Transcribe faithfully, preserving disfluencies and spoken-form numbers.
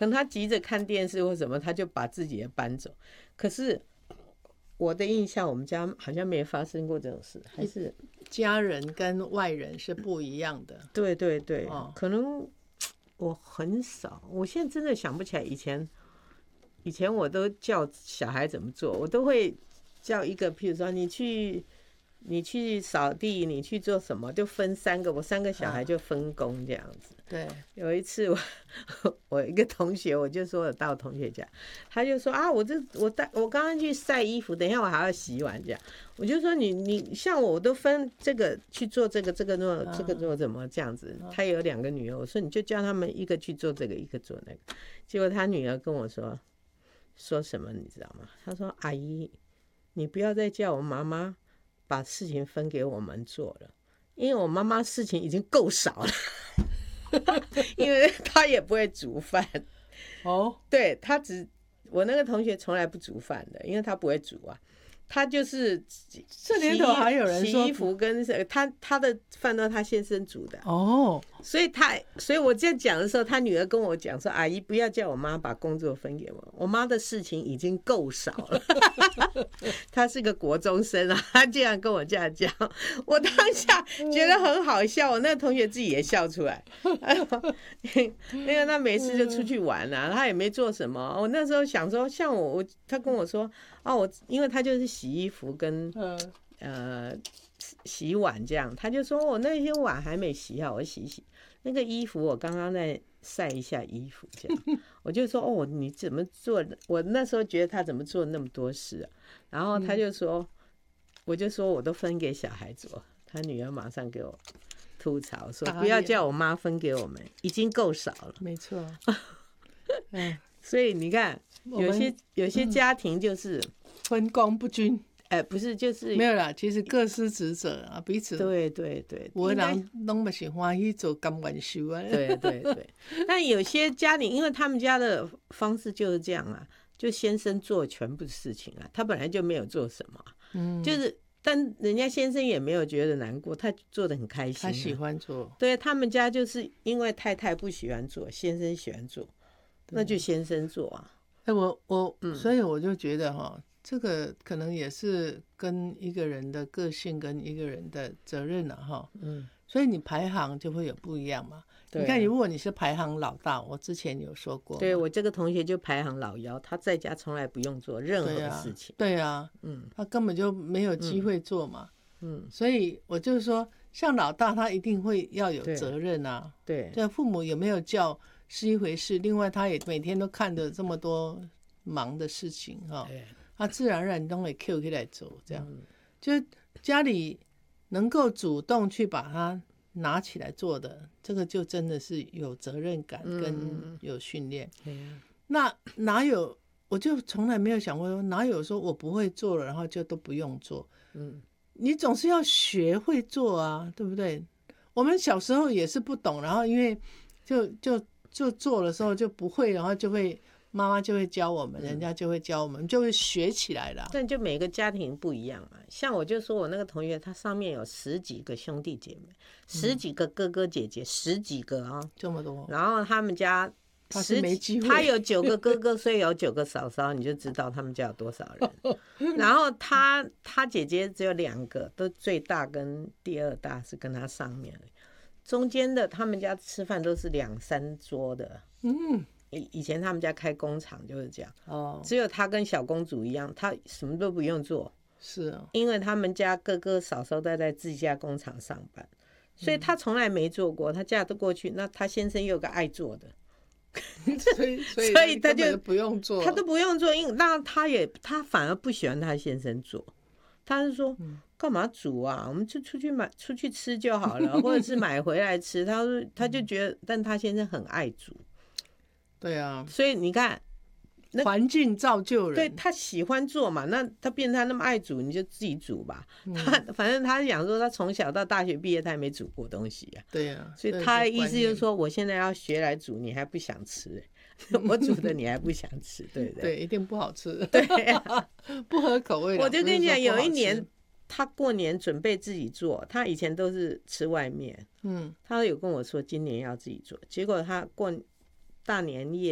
可能他急着看电视或什么，他就把自己的搬走。可是我的印象，我们家好像没发生过这种事，还是家人跟外人是不一样的。 对对对， 哦、 可能我很少，我现在真的想不起来以前。以前我都叫小孩怎么做，我都会叫一个，譬如说你去你去扫地，你去做什么，就分三个，我三个小孩就分工这样子。 啊、对， 有一次我我一个同学，我就说我到同学家，他就说啊，我这我带我刚刚去晒衣服，等一下我还要洗碗这样。我就说你你像我，我都分这个去做这个，这个做这个做怎么这样子。他有两个女儿，我说你就叫他们一个去做这个，一个做那个。结果他女儿跟我说。说什么你知道吗？他说：“阿姨，你不要再叫我妈妈把事情分给我们做了，因为我妈妈事情已经够少了，因为她也不会煮饭。哦，对，她只我那个同学从来不煮饭的，因为她不会煮啊。”他就是这年头还有人说洗衣服跟他他的饭都他先生煮的哦， 所以他所以我这样讲的时候，他女儿跟我讲说：“阿姨不要叫我妈把工作分给我，我妈的事情已经够少了。”他是个国中生啊，他这样跟我这样讲，我当下觉得很好笑，我那个同学自己也笑出来。因为他每次就出去玩啊，他也没做什么。我那时候想说，像我我他跟我说啊，我因为他就是洗衣服跟呃洗碗这样，他就说我那些碗还没洗好，我洗洗那个衣服，我刚刚在晒一下衣服这样。我就说哦，你怎么做？我那时候觉得他怎么做那么多事啊？然后他就说，我就说我都分给小孩做，他女儿马上给我吐槽说不要叫我妈分给我们，已经够少了。 没错。 嗯，所以你看，有些有些家庭就是分工不均。 哎、欸，不是，就是没有啦。其实各司职责啊，彼此对对对， 有的人拢嘛是欢喜做甘愿受啊。 对对对，但有些家庭，因为他们家的方式就是这样啊，就先生做全部事情啊，他本来就没有做什么，嗯，就是但人家先生也没有觉得难过，他做得很开心、啊， 他喜欢做。 对，他们家就是因为太太不喜欢做，先生喜欢做，那就先生做啊。 哎、欸，我我、嗯，所以我就觉得哈。这个可能也是跟一个人的个性跟一个人的责任啊哈，嗯，所以你排行就会有不一样嘛。啊、你看，如果你是排行老大，我之前有说过， 对我这个同学就排行老幺，他在家从来不用做任何事情， 对啊，对啊，嗯，他根本就没有机会做嘛，嗯，所以我就是说，像老大他一定会要有责任啊， 对， 对，父母有没有教是一回事，另外他也每天都看着这么多忙的事情哈。他自然而然都会 Q 起来做，这样、嗯、就家里能够主动去把它拿起来做的，这个就真的是有责任感跟有训练、嗯。那哪有？我就从来没有想过，哪有说我不会做了，然后就都不用做。嗯，你总是要学会做啊，对不对？我们小时候也是不懂，然后因为就就就做的时候就不会，然后就会。妈妈就会教我们，人家就会教我们，就会学起来了。 但就每个家庭不一样嘛，像我就说我那个同学，他上面有十几个兄弟姐妹，十几个哥哥姐姐，嗯、十几个啊， 这么多。 然后他们家他是没机会， 他有九个哥哥，所以有九个嫂嫂，你就知道他们家有多少人。然后他他姐姐只有两个，都最大跟第二大是跟他上面，中间的他们家吃饭都是两三桌的。嗯。以前他们家开工厂就是这样，哦，只有他跟小公主一样，他什么都不用做， 是啊， 因为他们家哥哥嫂嫂都在自己家工厂上班，所以他从来没做过。他嫁得过去，那他先生又有个爱做的， 所以所以所以他就不用做， 他都不用做，因为那他也他反而不喜欢他先生做，他是说。嗯干嘛煮啊？我们就出去买出去吃就好了，或者是买回来吃。他说他就觉得，但他先生很爱煮。 对啊， 所以你看， 环境造就人。 对，他喜欢做嘛，那他变他那么爱煮，你就自己煮吧。嗯、他反正他讲说，他从小到大学毕业，他也没煮过东西啊。 对啊， 所以他的意思就是说，我现在要学来煮，你还不想吃、欸，我煮的你还不想吃，对不对？ 对，一定不好吃。 对、啊， 不合口味。 我就跟你讲，有一年他过年准备自己做，他以前都是吃外面，嗯，他有跟我说今年要自己做，结果他过大年夜。